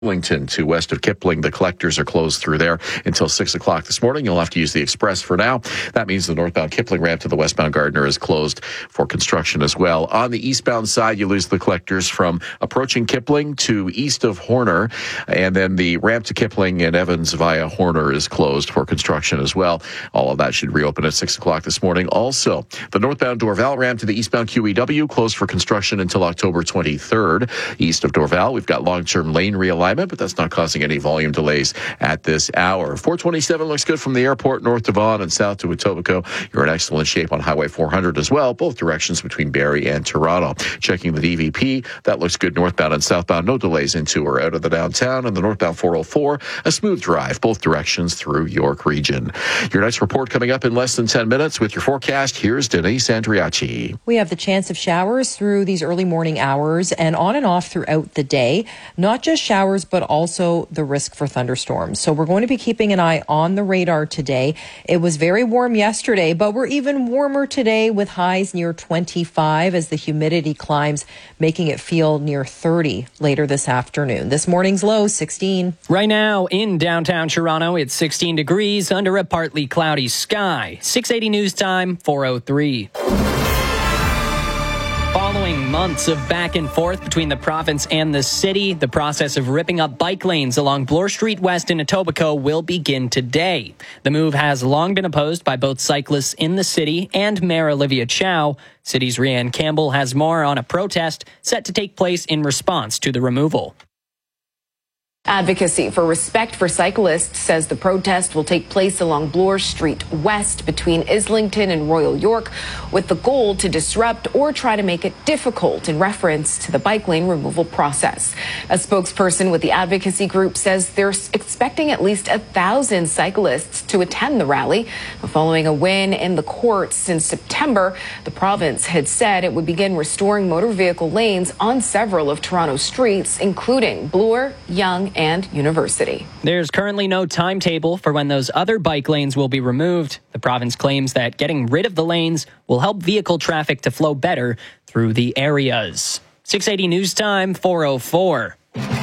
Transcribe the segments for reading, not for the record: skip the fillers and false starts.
Wellington to west of Kipling. The collectors are closed through there until 6 o'clock this morning. You'll have to use the express for now. That means the northbound Kipling ramp to the westbound Gardner is closed for construction as well. On the eastbound side, you lose the collectors from approaching Kipling to east of Horner, and then the ramp to Kipling and Evans via Horner is closed for construction as well. All of that should reopen at 6 o'clock this morning. Also, the northbound Dorval ramp to the eastbound QEW closed for construction until October 23rd. East of Dorval, we've got long-term lane realignment, but that's not causing any volume delays at this hour. 427 looks good from the airport north to Vaughan and south to Etobicoke. You're in excellent shape on Highway 400 as well, both directions between Barrie and Toronto. Checking the DVP, that looks good northbound and southbound. No delays into or out of the downtown. And the northbound 404, a smooth drive, both directions through York Region. Your next report coming up in less than 10 minutes with your forecast. Here's Denise Andriachi. We have the chance of showers through these early morning hours and on and off throughout the day. Not just showers, but also the risk for thunderstorms. So we're going to be keeping an eye on the radar today. It was very warm yesterday, but we're even warmer today with highs near 25 as the humidity climbs, making it feel near 30 later this afternoon. This morning's low, 16. Right now in downtown Toronto, it's 16 degrees under a partly cloudy sky. 680 News Time, 4:03. Following months of back and forth between the province and the city, the process of ripping up bike lanes along Bloor Street West in Etobicoke will begin today. The move has long been opposed by both cyclists in the city and Mayor Olivia Chow. City's Rhiannon Campbell has more on a protest set to take place in response to the removal. Advocacy for Respect for Cyclists says the protest will take place along Bloor Street West between Islington and Royal York, with the goal to disrupt or try to make it difficult in reference to the bike lane removal process. A spokesperson with the advocacy group says they're expecting at least 1,000 cyclists to attend the rally. Following a win in the courts in September, the province had said it would begin restoring motor vehicle lanes on several of Toronto's streets, including Bloor, Yonge, and University. There's currently no timetable for when those other bike lanes will be removed. The province claims that getting rid of the lanes will help vehicle traffic to flow better through the areas. 680 News Time, 4:04.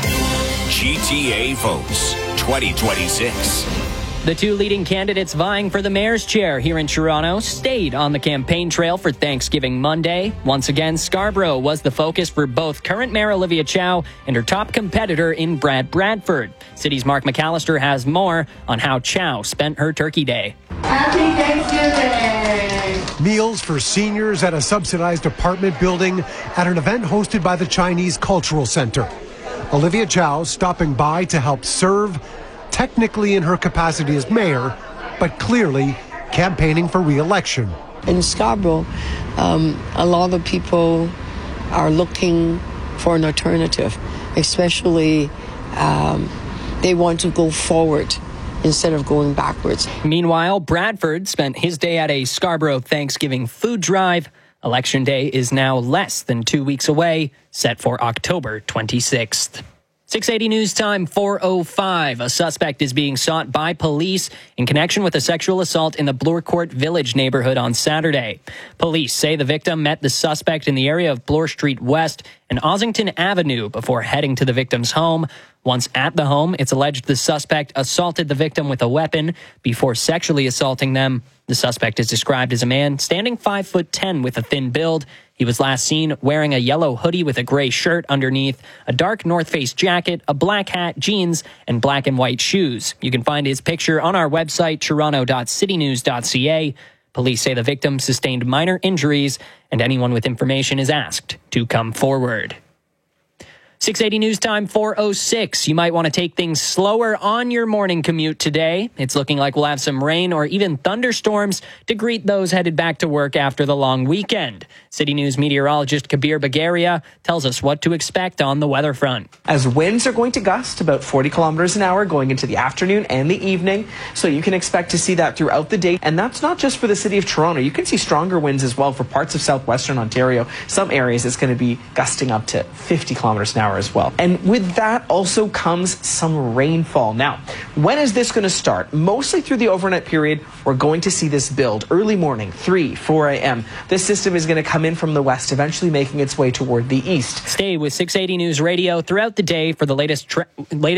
GTA votes 2026. The two leading candidates vying for the mayor's chair here in Toronto stayed on the campaign trail for Thanksgiving Monday. Once again, Scarborough was the focus for both current Mayor Olivia Chow and her top competitor in Brad Bradford. City's Mark McAllister has more on how Chow spent her Turkey Day. Happy Thanksgiving! Meals for seniors at a subsidized apartment building at an event hosted by the Chinese Cultural Center. Olivia Chow stopping by to help serve, technically in her capacity as mayor, but clearly campaigning for re-election. In Scarborough, a lot of people are looking for an alternative, especially they want to go forward instead of going backwards. Meanwhile, Bradford spent his day at a Scarborough Thanksgiving food drive. Election Day is now less than 2 weeks away, set for October 26th. 680 News Time, 4:05. A suspect is being sought by police in connection with a sexual assault in the Bloor Court Village neighborhood on Saturday. Police say the victim met the suspect in the area of Bloor Street West and Ossington Avenue before heading to the victim's home. Once at the home, it's alleged the suspect assaulted the victim with a weapon before sexually assaulting them. The suspect is described as a man standing 5'10" with a thin build. He was last seen wearing a yellow hoodie with a gray shirt underneath, a dark North Face jacket, a black hat, jeans, and black and white shoes. You can find his picture on our website, toronto.citynews.ca. Police say the victim sustained minor injuries, and anyone with information is asked to come forward. 680 News Time, 4:06. You might want to take things slower on your morning commute today. It's looking like we'll have some rain or even thunderstorms to greet those headed back to work after the long weekend. City News meteorologist Kabir Bagaria tells us what to expect on the weather front. As winds are going to gust about 40 kilometers an hour going into the afternoon and the evening, so you can expect to see that throughout the day. And that's not just for the city of Toronto. You can see stronger winds as well for parts of southwestern Ontario. Some areas it's going to be gusting up to 50 kilometers an hour. hour as well. And with that also comes some rainfall. Now, when is this going to start? Mostly through the overnight period, we're going to see this build. Early morning, 3, 4 a.m. This system is going to come in from the west, eventually making its way toward the east. Stay with 680 News Radio throughout the day for the latest